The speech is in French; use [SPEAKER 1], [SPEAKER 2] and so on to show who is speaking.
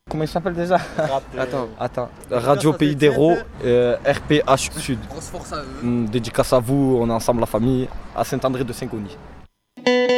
[SPEAKER 1] Comment il s'appelle déjà?
[SPEAKER 2] Attends.
[SPEAKER 1] Radio Pays d'Hérault, RPH Sud.
[SPEAKER 3] Grosse force à eux.
[SPEAKER 1] Dédicace à vous, on est ensemble la famille, à Saint-André de Saint-Gony.